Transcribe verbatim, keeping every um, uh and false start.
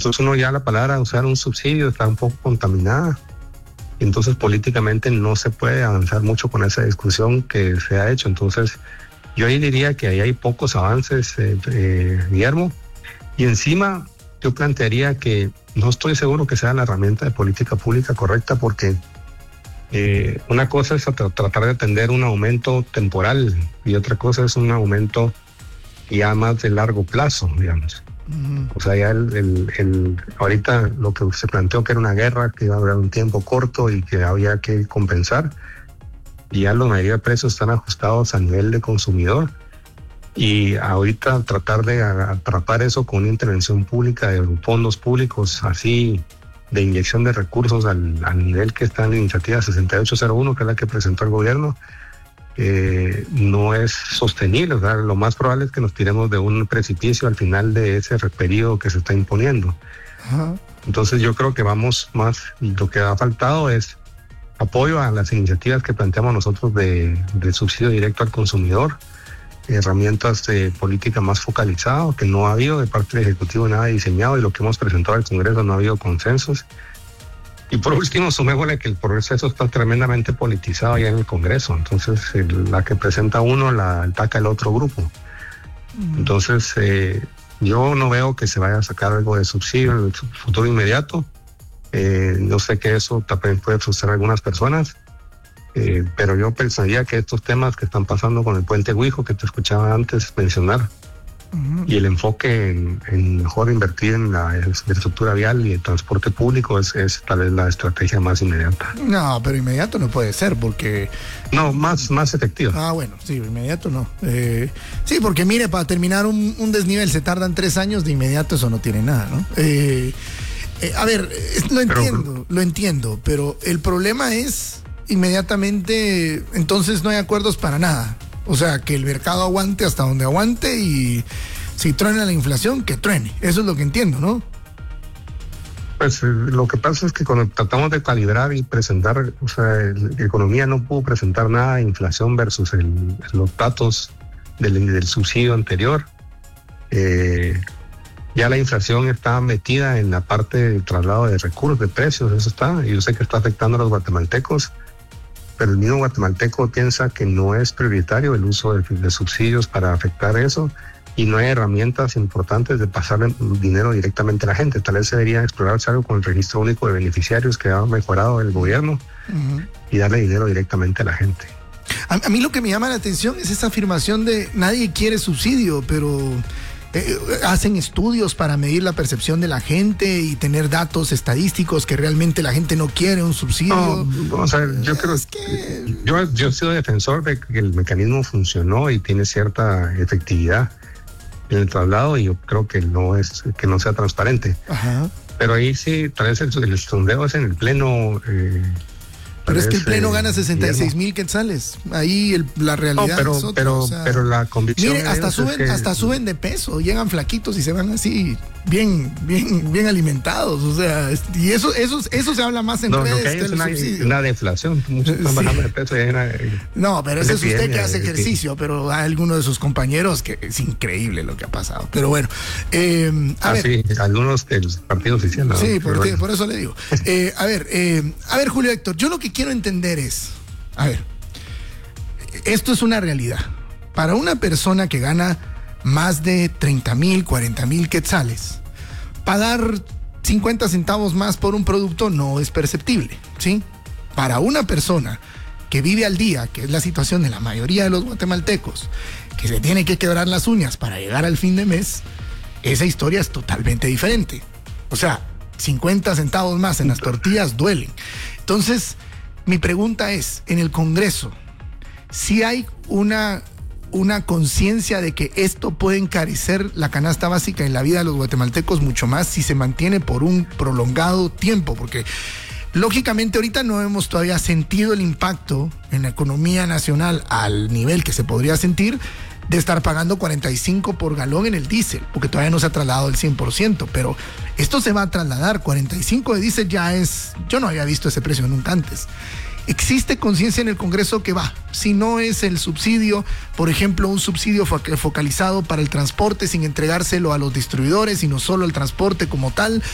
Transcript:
Entonces uno ya la palabra usar un subsidio está un poco contaminada. Entonces políticamente no se puede avanzar mucho con esa discusión que se ha hecho. Entonces yo ahí diría que ahí hay pocos avances, eh, eh, Guillermo. Y encima yo plantearía que no estoy seguro que sea la herramienta de política pública correcta, porque eh, una cosa es tra- tratar de atender un aumento temporal y otra cosa es un aumento ya más de largo plazo, digamos. Uh-huh. O sea, ya el, el, el, ahorita lo que se planteó que era una guerra que iba a durar un tiempo corto y que había que compensar, y ya la mayoría de precios están ajustados a nivel de consumidor. Y ahorita tratar de atrapar eso con una intervención pública de fondos públicos, así de inyección de recursos al, al nivel que está en la iniciativa sesenta y ocho cero uno, que es la que presentó el gobierno, eh, no es sostenible. O sea, lo más probable es que nos tiremos de un precipicio al final de ese periodo que se está imponiendo. Uh-huh. Entonces yo creo que vamos más, lo que ha faltado es apoyo a las iniciativas que planteamos nosotros de, de subsidio directo al consumidor, herramientas de política más focalizada, que no ha habido de parte del Ejecutivo nada diseñado, y lo que hemos presentado al Congreso no ha habido consensos. Y por último, sumémosle que el proceso está tremendamente politizado ya en el Congreso, entonces el, la que presenta uno la ataca el otro grupo. Uh-huh. Entonces eh, yo no veo que se vaya a sacar algo de subsidio en el futuro inmediato. Eh, yo sé que eso también puede frustrar a algunas personas. Eh, pero yo pensaría que estos temas que están pasando con el puente Huijo, que te escuchaba antes mencionar, uh-huh, y el enfoque en, en mejor invertir en la infraestructura vial y el transporte público es, es tal vez la estrategia más inmediata. No, pero inmediato no puede ser, porque... No, más, más efectiva. Ah, bueno, sí, inmediato no. Eh, sí, porque mire, para terminar un, un desnivel se tardan tres años, de inmediato eso no tiene nada, ¿no? Eh, eh, a ver, lo entiendo, pero, lo entiendo, pero el problema es... inmediatamente, entonces no hay acuerdos para nada. O sea, que el mercado aguante hasta donde aguante, y si truena la inflación, que truene. Eso es lo que entiendo, ¿no? Pues eh, lo que pasa es que cuando tratamos de calibrar y presentar, o sea, la economía no pudo presentar nada de inflación versus el, los datos del, del subsidio anterior. Eh, ya la inflación está metida en la parte del traslado de recursos, de precios, eso está, y yo sé que está afectando a los guatemaltecos, pero el mismo guatemalteco piensa que no es prioritario el uso de, de subsidios para afectar eso, y no hay herramientas importantes de pasarle dinero directamente a la gente. Tal vez se debería explorarse algo con el registro único de beneficiarios que ha mejorado el gobierno, uh-huh, y darle dinero directamente a la gente. A, a mí lo que me llama la atención es esa afirmación de nadie quiere subsidio, pero... Eh, hacen estudios para medir la percepción de la gente y tener datos estadísticos que realmente la gente no quiere un subsidio. No, o sea, yo creo es que yo, yo he sido defensor de que el mecanismo funcionó y tiene cierta efectividad en el traslado, y yo creo que no es que no sea transparente. Ajá. Pero ahí sí, tal vez el, el sondeo es en el pleno. Eh, Pero es que el pleno eh, gana sesenta y seis mil quetzales. Ahí el, la realidad no, pero, es otra. Pero, o sea, pero la convicción. Mire, hasta suben, es que... hasta suben de peso, llegan flaquitos y se van así bien, bien, bien alimentados. O sea, y eso, eso, eso se habla más en no, redes. Lo que hay es una, una deflación. Muchos están sí. bajando de peso y hay una, no, pero ese es usted que hace ejercicio, sí. pero hay algunos de sus compañeros que es increíble lo que ha pasado. Pero bueno, eh, a ah, ver. Sí, algunos del partido oficial. ¿no? Sí, por, bueno. por eso le digo. Eh, a ver, eh, a ver, Julio Héctor, yo lo que quiero entender es, a ver, esto es una realidad. Para una persona que gana más de treinta mil, cuarenta mil quetzales, pagar cincuenta centavos más por un producto no es perceptible, ¿sí? Para una persona que vive al día, que es la situación de la mayoría de los guatemaltecos, que se tiene que quebrar las uñas para llegar al fin de mes, esa historia es totalmente diferente. O sea, cincuenta centavos más en las tortillas duelen. Entonces, mi pregunta es, en el Congreso, ¿sí hay una, una conciencia de que esto puede encarecer la canasta básica en la vida de los guatemaltecos mucho más si se mantiene por un prolongado tiempo? Porque lógicamente ahorita no hemos todavía sentido el impacto en la economía nacional al nivel que se podría sentir de estar pagando cuarenta y cinco por galón en el diésel, porque todavía no se ha trasladado el cien por ciento, pero esto se va a trasladar. Cuarenta y cinco de diésel ya es, yo no había visto ese precio nunca antes. ¿Existe conciencia en el Congreso que va? Si no es el subsidio, por ejemplo, un subsidio focalizado para el transporte sin entregárselo a los distribuidores, sino solo el transporte como tal,